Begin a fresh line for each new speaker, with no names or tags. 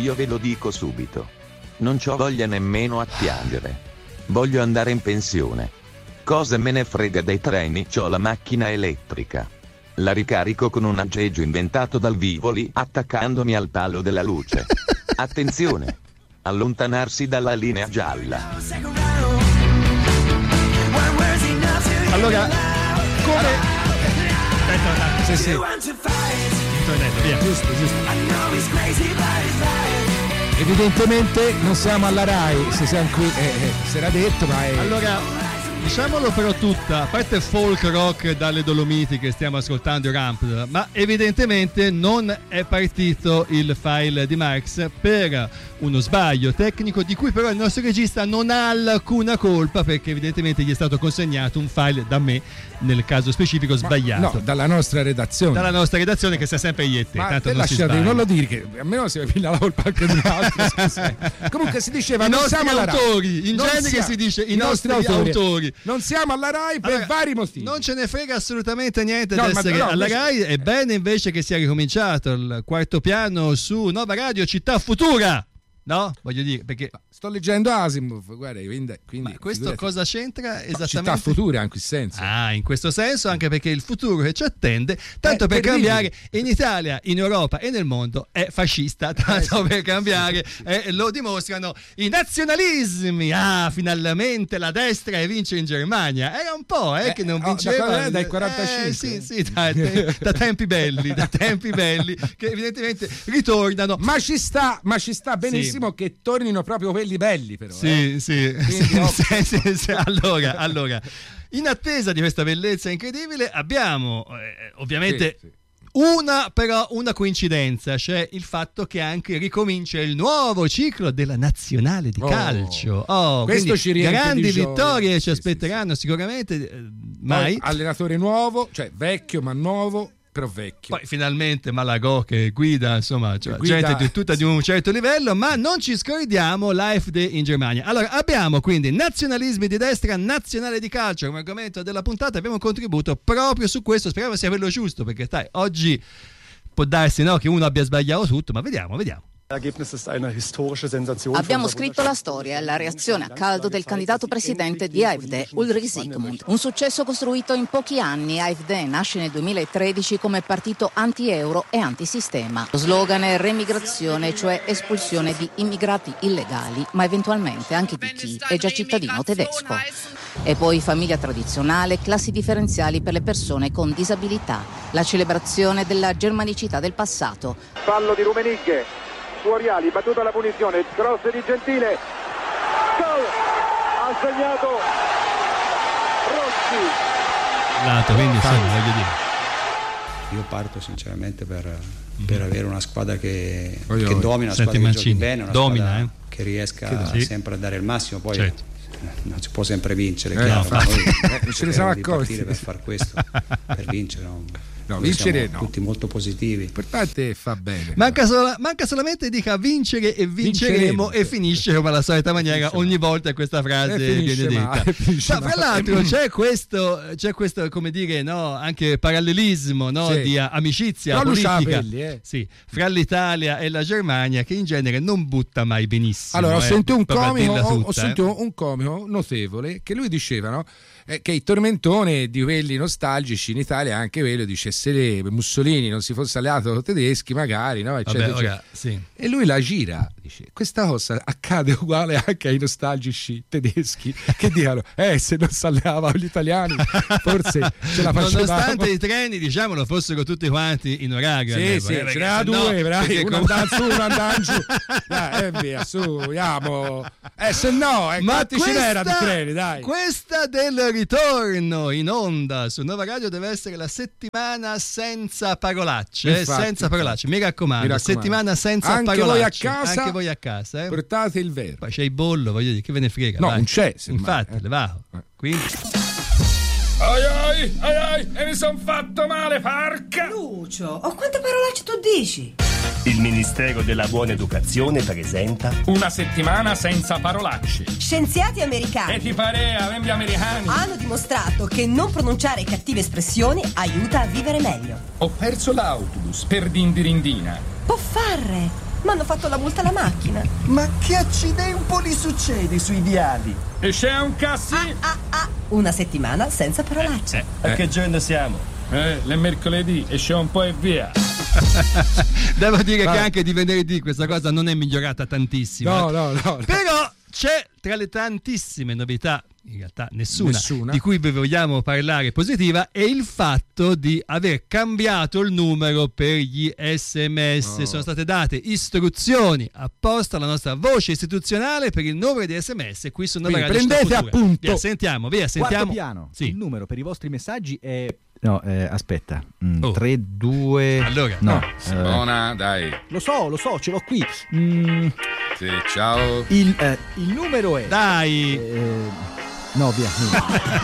Io ve lo dico subito. Non c'ho voglia nemmeno a piangere. Voglio andare in pensione. Cosa me ne frega dei treni? C'ho la macchina elettrica. La ricarico con un aggeggio inventato dal Vivoli attaccandomi al palo della luce. Attenzione! Allontanarsi dalla linea gialla.
Allora, come... Aspetta, sì. Internet, via. Giusto. Evidentemente non siamo alla Rai, se siamo qui, si era detto, ma è... Allora, diciamolo però tutta, a parte il folk rock dalle Dolomiti che stiamo ascoltando, Ramped, ma evidentemente non è partito il file di Marx per uno sbaglio tecnico di cui però il nostro regista non ha alcuna colpa, perché evidentemente gli è stato consegnato un file da me, nel caso specifico sbagliato.
No, dalla nostra redazione.
Dalla nostra redazione che sta sempre io e te.
Ma
tanto
non si sbaglia. Non lo dire che a me non si piglia la colpa anche di un altro. Comunque si diceva
i
non
nostri
siamo
autori, in genere si dice i nostri autori.
Non siamo alla Rai per vari motivi.
Non ce ne frega assolutamente niente di essere alla Rai. È bene invece che sia ricominciato il quarto piano su Nova Radio Città Futura. No? Voglio dire, perché
sto leggendo Asimov, guarda, quindi
ma questo cosa c'entra esattamente?
Città futura in questo senso.
In questo senso, anche perché il futuro che ci attende, tanto per cambiare, in Italia, in Europa e nel mondo è fascista, tanto per cambiare, lo dimostrano i nazionalismi. Finalmente la destra vince in Germania. Era un po' che non vinceva
dai 45.
Sì, da tempi belli, che evidentemente ritornano.
Ma ci sta benissimo. Che tornino proprio quelli belli, però.
Sì. Allora, in attesa di questa bellezza incredibile abbiamo ovviamente una coincidenza, cioè il fatto che anche ricomincia il nuovo ciclo della nazionale di calcio.
Questo ci riempie
grandi
di
vittorie ci aspetteranno sicuramente. Mai
allenatore nuovo, cioè vecchio ma nuovo, però vecchio.
Poi finalmente Malagò che guida, insomma, gente tutta di un certo livello, ma non ci scordiamo l'AfD in Germania. Allora, abbiamo quindi nazionalismi di destra, nazionale di calcio come argomento della puntata. Abbiamo un contributo proprio su questo, speriamo sia quello giusto, perché oggi può darsi che uno abbia sbagliato tutto, ma vediamo.
Abbiamo scritto la storia e la reazione a caldo del candidato presidente di AfD, Ulrich Zygmunt. Un successo costruito in pochi anni. AfD nasce nel 2013 come partito anti-euro e antisistema. Lo slogan è remigrazione, cioè espulsione di immigrati illegali, ma eventualmente anche di chi è già cittadino tedesco. E poi famiglia tradizionale, classi differenziali per le persone con disabilità, la celebrazione della germanicità del passato.
Fallo di Rummenigge. Suoriali, battuta la punizione, cross di Gentile, gol, ha segnato Rossi.
Quindi voglio dire.
Io parto sinceramente per avere una squadra che domina, una squadra che giochi bene, una squadra che riesca sempre a dare il massimo, poi non si può sempre vincere, chiaro, noi
ce ne siamo accorti
per far questo, per vincere,
vincere
siamo tutti molto positivi.
Per parte fa bene.
Manca solamente dica vincere e vinceremo e finisce come alla solita maniera ogni volta questa frase viene detta. Fra l'altro c'è questo come dire, anche parallelismo di amicizia politica fra l'Italia e la Germania, che in genere non butta mai benissimo.
Allora ho sentito un comico notevole che lui diceva che il tormentone di quelli nostalgici in Italia, anche quello, dice: se Mussolini non si fosse alleato con i tedeschi magari, eccetera. E lui la gira, dice: questa cosa accade uguale anche ai nostalgici tedeschi che dicono se non si alleava con gli italiani forse ce la facevamo.
Nonostante i treni, diciamolo, fossero tutti quanti in orario,
ce n'era due, uno andava su, uno andava giù, via, su, andiamo, se no quanti ce n'era di treni, dai.
Questa del ritorno in onda su Nova Radio deve essere la settimana senza parolacce, mi raccomando, settimana senza parolacce. Anche voi a casa,
portate il vero.
Poi c'è il bollo, voglio dire, che ve ne frega.
No, non c'è.
Infatti, levato. Quindi
ai, e mi son fatto male, porca!
Lucio, quante parolacce tu dici?
Il Ministero della Buona Educazione presenta
una settimana senza parolacce.
Scienziati americani,
E ti parea, membri americani,
hanno dimostrato che non pronunciare cattive espressioni aiuta a vivere meglio.
ho perso l'autobus per dindirindina.
Può fare. Mi hanno fatto la multa alla macchina.
Ma che accidempoli succede sui viali?
E c'è un cassi?
Una settimana senza parolacce.
A che giorno siamo?
Le mercoledì, esce un po' e via.
Devo dire che anche di venerdì questa cosa non è migliorata tantissimo.
No.
Però c'è tra le tantissime novità, in realtà nessuna, di cui vi vogliamo parlare positiva, è il fatto di aver cambiato il numero per gli SMS. Sono state date istruzioni apposta alla nostra voce istituzionale per il numero di SMS. Qui sono
prendete appunto.
Via, sentiamo.
Quarto piano.
Sì.
Il numero per i vostri messaggi è... No, aspetta. 3, 2...
Allora.
No.
Simona, dai.
Lo so, ce l'ho qui.
Sì, ciao.
Il numero è...
Dai.
No, via.